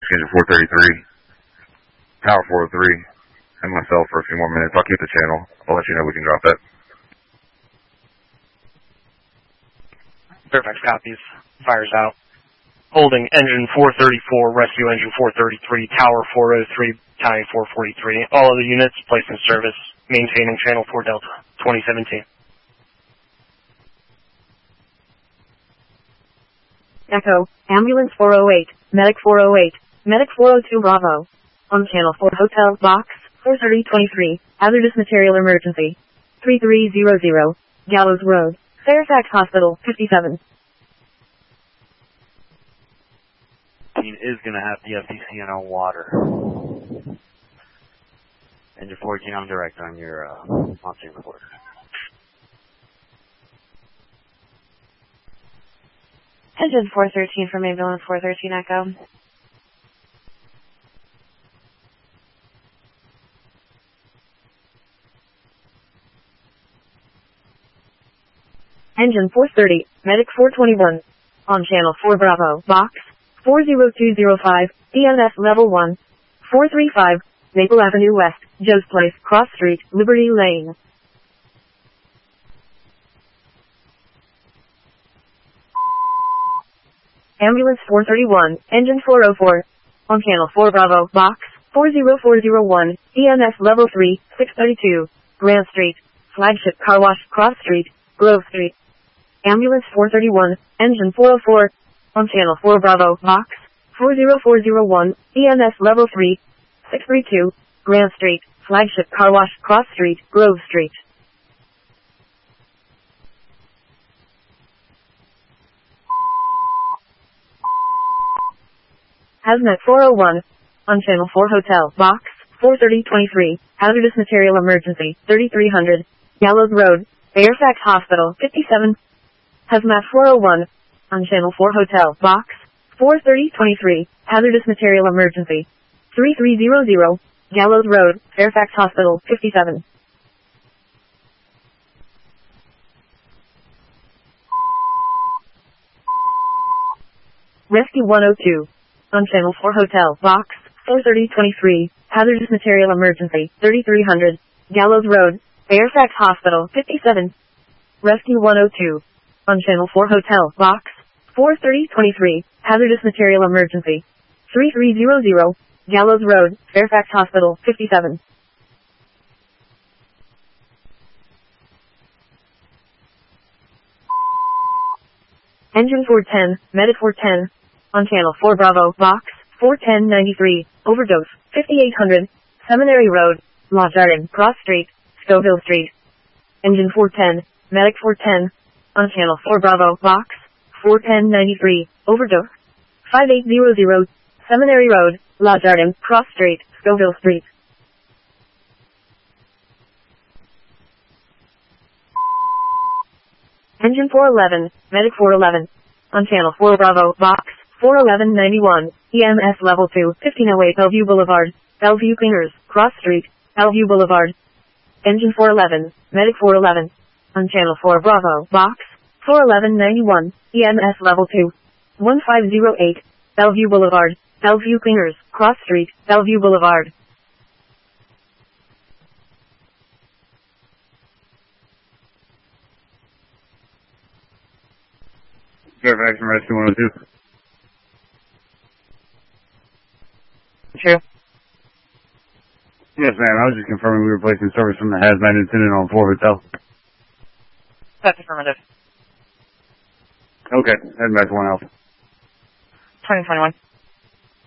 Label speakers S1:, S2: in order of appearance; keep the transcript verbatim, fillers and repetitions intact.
S1: Engine four thirty-three, Tower four oh three, and myself for a few more minutes. I'll keep the channel. I'll let you know we can drop that.
S2: Fairfax copies. Fires out. Holding Engine four thirty-four, Rescue Engine four thirty-three, Tower four oh three, Battalion four forty-three. All other units placed in service. Maintaining Channel four Delta, twenty seventeen.
S3: Echo, Ambulance four oh eight, Medic four oh eight, Medic four oh two Bravo. On Channel four Hotel, Box, four thirty twenty-three, Hazardous Material Emergency. three three zero zero, Gallows Road, Fairfax Hospital, fifty-seven.
S4: Is going to have the F T C on water. Engine fourteen, I'm direct on your uh, on-scene recorder.
S3: Engine four thirteen from Ambulance four thirteen Echo. Engine four thirty, Medic four twenty-one. On Channel four Bravo, Box, four zero two zero five, D N S Level one, four three five, Maple Avenue West, Joe's Place, Cross Street, Liberty Lane. Ambulance four thirty-one, Engine four oh four. On Channel four Bravo, Box, four zero four zero one, D N S Level three, six thirty-two, Grant Street, Flagship Car Wash, Cross Street, Grove Street. Ambulance four thirty-one, Engine four oh four. On Channel four Bravo, Box, four zero four zero one, D N S Level three, six thirty-two, Grant Street, Flagship Car Wash, Cross Street, Grove Street. Hazmat four oh one. On Channel four Hotel, Box, four thirty twenty-three, Hazardous Material Emergency, thirty-three hundred, Gallows Road, Fairfax Hospital, fifty-seven. Hazmat four oh one. On Channel four Hotel, Box, four thirty twenty-three, Hazardous Material Emergency, thirty-three hundred, Gallows Road, Fairfax Hospital, fifty-seven. Rescue one oh two. On Channel four Hotel, Box, four thirty twenty-three, Hazardous Material Emergency, thirty-three hundred, Gallows Road, Fairfax Hospital, fifty-seven. Rescue one oh two. On Channel four Hotel, Box, four thirty twenty-three, Hazardous Material Emergency, thirty-three hundred, Gallows Road, Fairfax Hospital, fifty-seven. Engine four ten, Medic four ten. On Channel four Bravo, Box, four ten ninety-three, Overdose, fifty-eight hundred, Seminary Road, La Jardin, Cross Street, Scoville Street. Engine four ten, Medic four ten. On Channel four Bravo, Box, four ten ninety-three, Overdose, fifty-eight hundred, Seminary Road, La Jardin, Cross Street, Scoville Street. Engine four eleven, Medic four eleven. On Channel four Bravo, Box, four eleven ninety-one, E M S Level two, fifteen oh eight Bellevue Boulevard, Bellevue Cleaners, Cross Street, Bellevue Boulevard. Engine four eleven, Medic four eleven. On Channel four Bravo, Box, four eleven ninety-one, E M S Level two, fifteen oh eight, Bellevue Boulevard, Bellevue Cleaners, Cross Street, Bellevue Boulevard.
S1: Fairfax from Rescue one oh two.
S3: True.
S1: Yes, ma'am. I was just confirming we were placing service from the hazmat incident on four Hotel.
S3: That's affirmative.
S1: Okay. Heading back to one Alpha.
S3: twenty twenty-one.